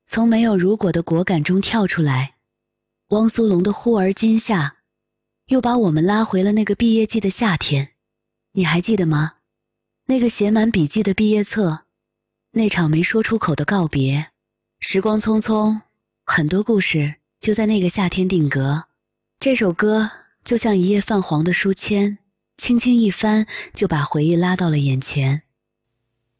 从没有如果的果敢中跳出来。汪苏泷的忽而今夏，又把我们拉回了那个毕业季的夏天。你还记得吗？那个写满笔记的毕业册，那场没说出口的告别。时光匆匆，很多故事就在那个夏天定格。这首歌就像一页泛黄的书签，轻轻一翻就把回忆拉到了眼前。